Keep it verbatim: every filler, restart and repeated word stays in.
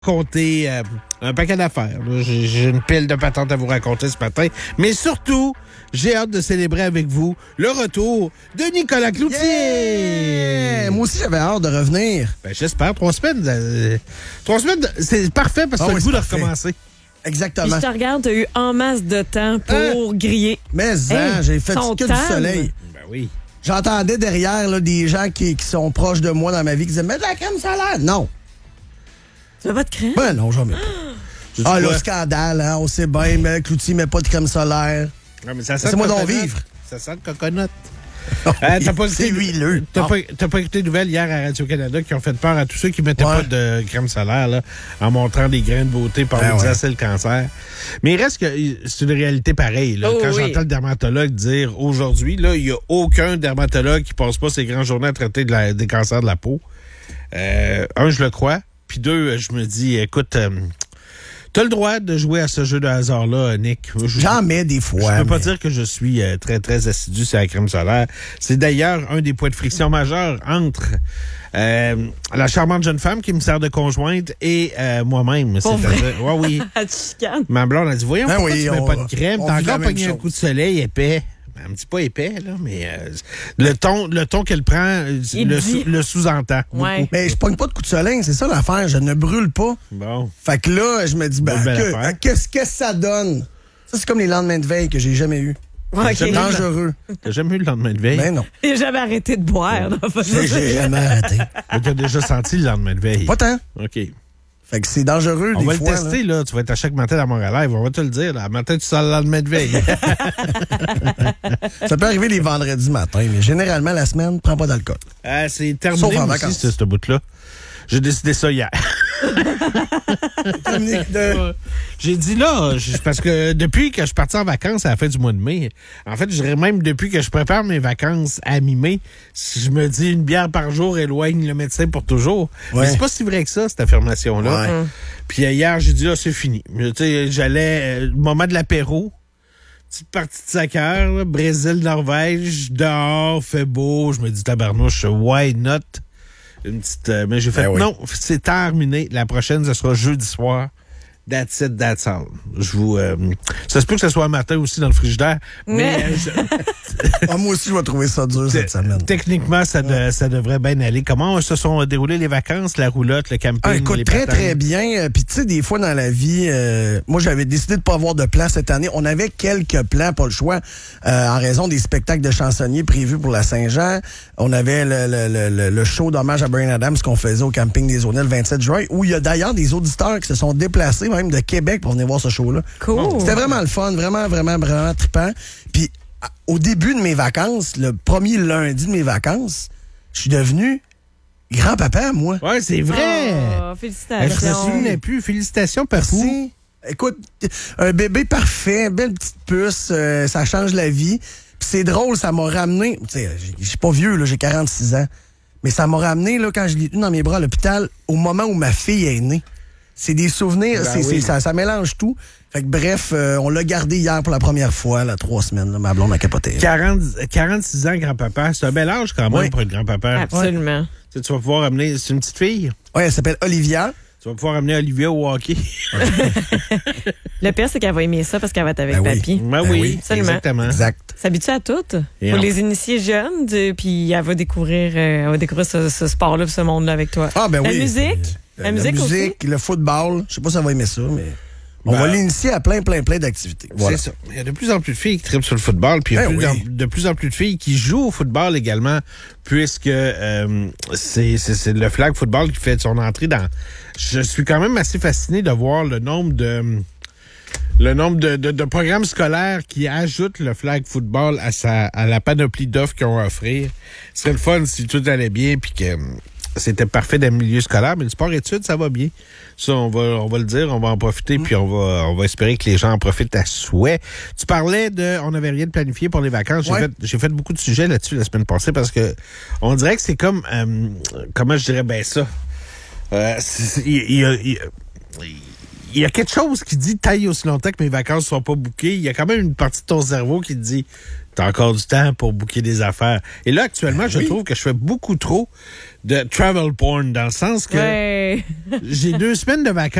Raconter euh, un paquet d'affaires. J'ai, j'ai une pile de patentes à vous raconter ce matin. Mais surtout, j'ai hâte de célébrer avec vous le retour de Nicolas Cloutier. Yeah! Moi aussi, j'avais hâte de revenir. Ben, j'espère. Trois semaines. Euh, trois semaines, c'est parfait parce que Ah t'as oui, le goût de c'est parfait. recommencer. Exactement. Puis je te regarde, t'as eu en masse de temps pour Hein? griller. Mais Hey, hein, j'ai fait sont que du tannent. soleil. Ben oui. J'entendais derrière là, des gens qui, qui sont proches de moi dans ma vie qui disaient « Mets de la crème solaire! » Non. Tu veux pas de crème? Ben non, j'en mets pas. Tu Ah, dis le quoi? scandale, hein, on sait bien, mais Cloutier met pas de crème solaire. Non, mais ça sent Laissez-moi le donc coconut. vivre. Ça sent le coconut. Euh, t'as pas C'est écouté- huileux. T'as Ah. pas, t'as pas écouté les nouvelles hier à Radio-Canada qui ont fait peur à tous ceux qui mettaient Ouais. pas de crème solaire là, en montrant des grains de beauté pour Ben nous dire ouais. c'est le cancer. Mais il reste que c'est une réalité pareille. Là. Oh Quand oui. j'entends le dermatologue dire aujourd'hui, là, il y a aucun dermatologue qui passe pas ses grandes journées à traiter de la- des cancers de la peau. Euh, un, je le crois. Puis deux, je me dis, écoute, euh, t'as le droit de jouer à ce jeu de hasard-là, Nick. Je- J'en mets des je fois. peux pas mais- dire que je suis euh, très, très assidu sur la crème solaire. C'est d'ailleurs un des points de friction majeurs entre euh, la charmante jeune femme qui me sert de conjointe et euh, moi-même. Pour C'est-à-dire, ouais, oui. À tu chicanes. Ma blonde a dit, voyons, Ben pourquoi oui, tu mets on- pas de crème? on T'as vit la encore même pogné un chose. coup de soleil épais. Ben, elle me dit pas épais, là, mais euh, le ton, le ton qu'elle prend, euh, Il le, dit. sous- le sous-entend. Ouais. Mais je pogne pas de coup de soleil, c'est ça l'affaire. Je ne brûle pas. Bon. Fait que là, je me dis, ben, Bonne belle que- affaire. qu'est-ce que ça donne? Ça, c'est comme les lendemains de veille que j'ai jamais eu. Ouais, J'aime ok. bien. Dangereux. T'as jamais eu le lendemain de veille? Ben non. J'ai jamais arrêté de boire. là. J'ai j'ai jamais arrêté. Mais t'as déjà senti le lendemain de veille? Pas tant. OK. Fait que c'est dangereux On des va fois. le tester, là. Tu vas être à chaque matin dans mon live. On va te le dire. Là. Matin, tu sors le lendemain de veille. là. Ça peut arriver les vendredis matin, mais généralement, la semaine, prends pas d'alcool. Ah, c'est terminé Sauf en aussi, vacances. ce, ce bout-là. J'ai décidé ça hier. Dominique, de- J'ai dit là, je- parce que depuis que je suis parti en vacances à la fin du mois de mai, en fait, je dirais même depuis que je prépare mes vacances à mi-mai, si je me dis une bière par jour éloigne le médecin pour toujours. Ouais. Mais c'est pas si vrai que ça, cette affirmation-là. Ouais. Puis euh, hier, j'ai dit, là, c'est fini. Tu sais, j'allais, euh, le moment de l'apéro, petite partie de soccer, là, Brésil, Norvège, dehors, fait beau. Je me dis, tabarnouche, why not? Une petite, euh, mais j'ai fait, Ben oui. non, c'est terminé. La prochaine, ce sera jeudi soir. That's it, that's all. Je vous, euh, ça se peut que ce soit un matin aussi dans le frigidaire, mais Mais- euh, je- Ah, moi aussi, je vais trouver ça dur cette semaine. techniquement, ça, de- ça devrait bien aller. Comment se sont déroulées les vacances, la roulotte, le camping, Ah, écoute, les très, patates? très bien. Euh, Puis, tu sais, des fois dans la vie, euh, moi, j'avais décidé de pas avoir de plan cette année. On avait quelques plans, pas le choix, euh, en raison des spectacles de chansonniers prévus pour la Saint-Jean. On avait le, le, le, le- le show d'hommage à Bryan Adams qu'on faisait au camping des Aunais le vingt-sept juin, où il y a d'ailleurs des auditeurs qui se sont déplacés, même de Québec, pour venir voir ce show-là. Cool. C'était vraiment le fun, vraiment, vraiment, vraiment trippant. Puis, à- au début de mes vacances, le premier lundi de mes vacances, je suis devenu grand-papa, moi. Ouais, c'est vrai. Oh, Eh, félicitations. je me souvenais plus. Félicitations, Papou. Merci. Écoute, un bébé parfait, belle petite puce, euh, ça change la vie. Puis c'est drôle, ça m'a ramené. Tu sais, j'ai- je suis pas vieux, là, j'ai quarante-six ans. Mais ça m'a ramené, là, quand je l'ai tenu dans mes bras à l'hôpital, au moment où ma fille est née. C'est des souvenirs, Ben c'est, oui. c'est- ça, ça mélange tout. Fait que bref, euh, on l'a gardé hier pour la première fois, là, trois semaines. Là, ma blonde a capoté. quarante, quarante-six ans, grand-papa. C'est un bel âge quand même Oui. pour être grand-papa. Absolument. Tu sais, tu vas pouvoir amener. C'est une petite fille. Ouais, elle s'appelle Olivia. Tu vas pouvoir amener Olivia au hockey. Le pire, c'est qu'elle va aimer ça parce qu'elle va être avec Ben oui. papy. Ben Ben oui, oui, absolument. exactement. Exact. S'habitue à tout. Et Pour on- les initier jeunes, de- puis elle va découvrir, euh, elle va découvrir ce, ce sport-là, ce monde-là avec toi. Ah, ben La oui. musique? Euh, La musique aussi? le football. Je sais pas si elle va aimer ça, mais on Ben, va l'initier à plein, plein, plein d'activités. Voilà. C'est ça. Il y a de plus en plus de filles qui trippent sur le football, puis il y a Ben plus oui. en- de plus en plus de filles qui jouent au football également, puisque euh, c'est, c'est, c'est le flag football qui fait son entrée dans... Je suis quand même assez fasciné de voir le nombre de... Le nombre de, de, de programmes scolaires qui ajoutent le flag football à, sa, à la panoplie d'offres qu'ils ont à offrir. Ce serait le fun si tout allait bien, puis que hum, c'était parfait dans le milieu scolaire, mais le sport-études, ça va bien. Ça, on va, on va le dire, on va en profiter, puis on va, on va espérer que les gens en profitent à souhait. Tu parlais de, on n'avait rien de planifié pour les vacances. J'ai Ouais. fait, j'ai fait beaucoup de sujets là-dessus la semaine passée parce que on dirait que c'est comme, euh, comment je dirais ben ça. Euh, c'est- c'est- il y a, il y a- il y a quelque chose qui dit taille aussi longtemps que mes vacances ne sont pas bouquées. Il y a quand même une partie de ton cerveau qui te dit T'as encore du temps pour booker des affaires. Et là, actuellement, je oui. trouve que je fais beaucoup trop de travel porn, dans le sens que Ouais. j'ai deux semaines de vacances.